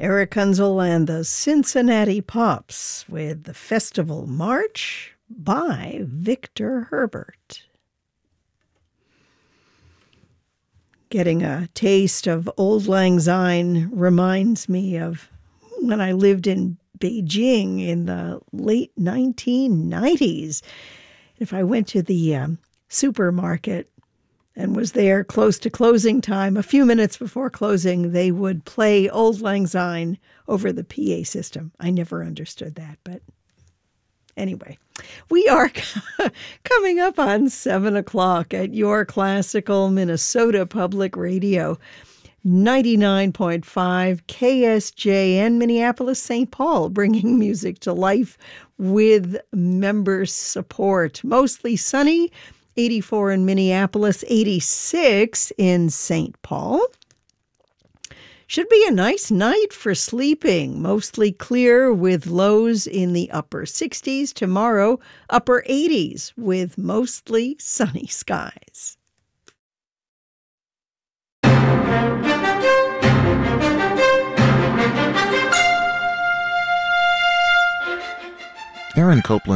Eric Kunzel and the Cincinnati Pops with the Festival March by Victor Herbert. Getting a taste of Auld Lang Syne reminds me of when I lived in Beijing in the late 1990s. If I went to the supermarket and was there close to closing time, a few minutes before closing, they would play Auld Lang Syne over the PA system. I never understood that, but anyway, we are coming up on 7 o'clock at your classical Minnesota Public Radio, 99.5 KSJN, Minneapolis, St. Paul, bringing music to life with member support. Mostly sunny, 84 in Minneapolis, 86 in St. Paul. Should be a nice night for sleeping. Mostly clear with lows in the upper 60s. Tomorrow, upper 80s with mostly sunny skies. Aaron Copeland